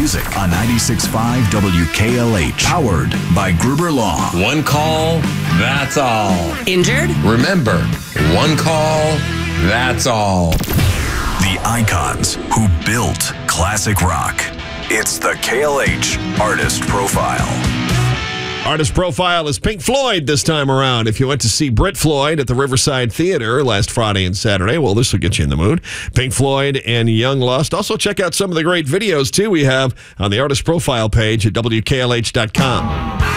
music on 96.5 WKLH. Powered by Gruber Law. One call, that's all. Injured? Remember, one call, that's all. The icons who built classic rock. It's the KLH Artist Profile. Artist Profile is Pink Floyd this time around. If you went to see Brit Floyd at the Riverside Theater last Friday and Saturday, well, this will get you in the mood. Pink Floyd and Young Lust. Also, check out some of the great videos, too, we have on the Artist Profile page at WKLH.com.